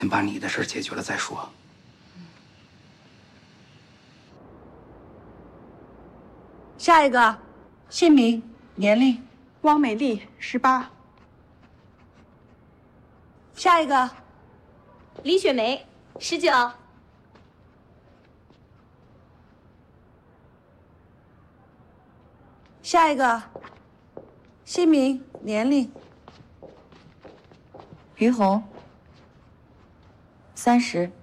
先把你的事解决了再说。 下一个，姓名、年龄。 汪美丽，18。 下一个， 李雪梅，19。 下一个，姓名、年龄。 于红，30。